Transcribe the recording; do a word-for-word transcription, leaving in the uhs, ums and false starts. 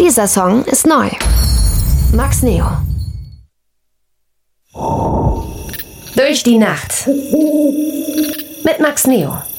Dieser Song ist neu. Max Neo. Durch die Nacht. Mit Max Neo.